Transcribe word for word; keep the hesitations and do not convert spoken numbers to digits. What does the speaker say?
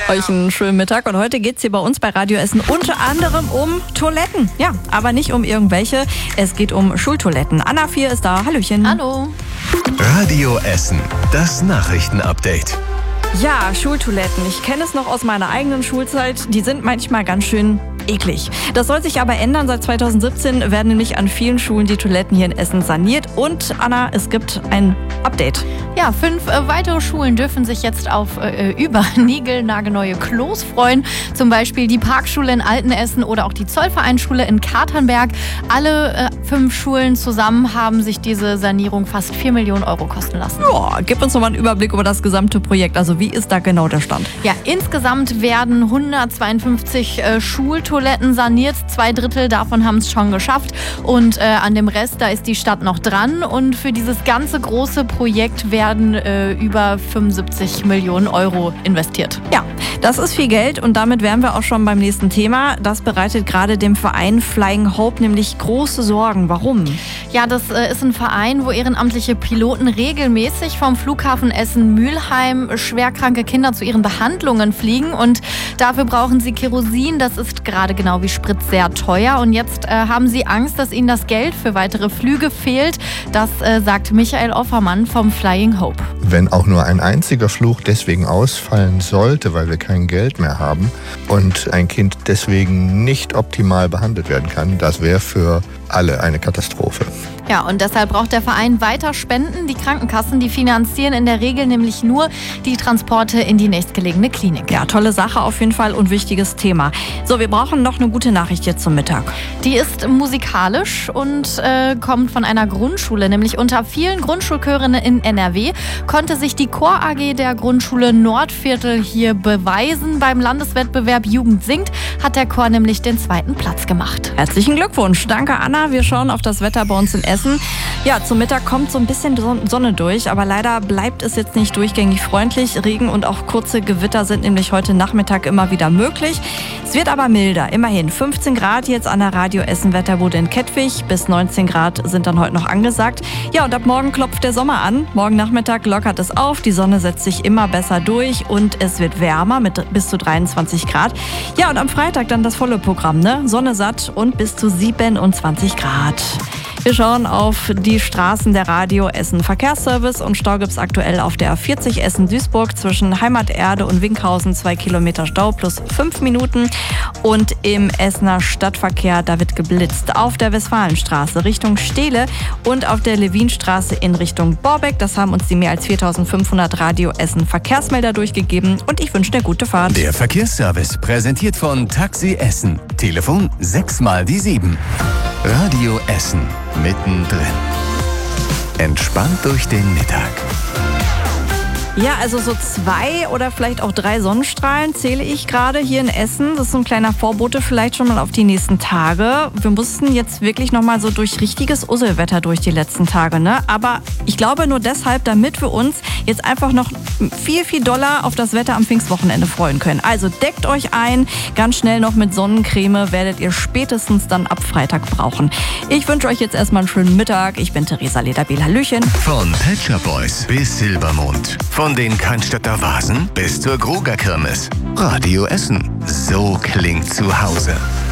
Euch einen schönen Mittag und heute geht es hier bei uns bei Radio Essen unter anderem um Toiletten. Ja, aber nicht um irgendwelche, es geht um Schultoiletten. Anna vier ist da, hallöchen. Hallo. Radio Essen, das Nachrichtenupdate. Ja, Schultoiletten. Ich kenne es noch aus meiner eigenen Schulzeit. Die sind manchmal ganz schön eklig. Das soll sich aber ändern. Seit zweitausendsiebzehn werden nämlich an vielen Schulen die Toiletten hier in Essen saniert. Und Anna, es gibt ein Update. Ja, fünf äh, weitere Schulen dürfen sich jetzt auf äh, über niegelnagelneue Klos freuen. Zum Beispiel die Parkschule in Altenessen oder auch die Zollvereinsschule in Katernberg. Alle äh, fünf Schulen zusammen haben sich diese Sanierung fast vier Millionen Euro kosten lassen. Ja, gib uns noch mal einen Überblick über das gesamte Projekt. Also wie ist da genau der Stand? Ja, insgesamt werden hundertzweiundfünfzig äh, Schultoiletten saniert. Zwei Drittel davon haben es schon geschafft. Und äh, an dem Rest, da ist die Stadt noch dran. Und für dieses ganze große Projekt werden äh, über fünfundsiebzig Millionen Euro investiert. Ja, das ist viel Geld und damit wären wir auch schon beim nächsten Thema. Das bereitet gerade dem Verein Flying Hope nämlich große Sorgen. Warum? Ja, das äh, ist ein Verein, wo ehrenamtliche Piloten regelmäßig vom Flughafen Essen-Mülheim schwerkranke Kinder zu ihren Behandlungen fliegen und dafür brauchen sie Kerosin. Das ist gerade genau wie Sprit sehr teuer und jetzt äh, haben sie Angst, dass ihnen das Geld für weitere Flüge fehlt. Das äh, sagt Michael Offermann vom Flying Hope. Wenn auch nur ein einziger Flug deswegen ausfallen sollte, weil wir kein Geld mehr haben und ein Kind deswegen nicht optimal behandelt werden kann, das wäre für alle eine Katastrophe. Ja, und deshalb braucht der Verein weiter Spenden. Die Krankenkassen, die finanzieren in der Regel nämlich nur die Transporte in die nächstgelegene Klinik. Ja, tolle Sache auf jeden Fall und wichtiges Thema. So, wir brauchen noch eine gute Nachricht jetzt zum Mittag. Die ist musikalisch und äh, kommt von einer Grundschule. Nämlich unter vielen Grundschulchörinnen in N R W konnte sich die Chor A G der Grundschule Nordviertel hier beweisen. Beim Landeswettbewerb Jugend singt hat der Chor nämlich den zweiten Platz gemacht. Herzlichen Glückwunsch. Danke, Anna. Wir schauen auf das Wetter bei uns in Essen. Ja, zum Mittag kommt so ein bisschen Sonne durch, aber leider bleibt es jetzt nicht durchgängig freundlich. Regen und auch kurze Gewitter sind nämlich heute Nachmittag immer wieder möglich. Es wird aber milder, immerhin fünfzehn Grad jetzt an der Radio Essen Wetterbude in Kettwig. Bis neunzehn Grad sind dann heute noch angesagt. Ja, und ab morgen klopft der Sommer an. Morgen Nachmittag lockert es auf, die Sonne setzt sich immer besser durch und es wird wärmer mit bis zu dreiundzwanzig Grad. Ja, und am Freitag dann das volle Programm, ne? Sonne satt und bis zu siebenundzwanzig Grad. Wir schauen auf die Straßen der Radio Essen Verkehrsservice und Stau gibt's aktuell auf der A vierzig Essen-Duisburg zwischen Heimaterde und Winkhausen zwei Kilometer Stau plus fünf Minuten und im Essener Stadtverkehr, da wird geblitzt auf der Westfalenstraße Richtung Steele und auf der Levinstraße in Richtung Borbeck. Das haben uns die mehr als viertausendfünfhundert Radio Essen Verkehrsmelder durchgegeben und ich wünsche eine gute Fahrt. Der Verkehrsservice präsentiert von Taxi Essen. Telefon sechs mal die sieben. Radio Essen. Mittendrin. Entspannt durch den Mittag. Ja, also so zwei oder vielleicht auch drei Sonnenstrahlen zähle ich gerade hier in Essen. Das ist so ein kleiner Vorbote vielleicht schon mal auf die nächsten Tage. Wir mussten jetzt wirklich noch mal so durch richtiges Usselwetter durch die letzten Tage, ne? Aber ich glaube nur deshalb, damit wir uns jetzt einfach noch viel, viel doller auf das Wetter am Pfingstwochenende freuen können. Also deckt euch ein, ganz schnell noch mit Sonnencreme werdet ihr spätestens dann ab Freitag brauchen. Ich wünsche euch jetzt erstmal einen schönen Mittag. Ich bin Theresa Lederbiel. Hallöchen. Von Pet Shop Boys bis Silbermond. Von den Cannstatter Vasen bis zur Gruger Kirmes. Radio Essen. So klingt zu Hause.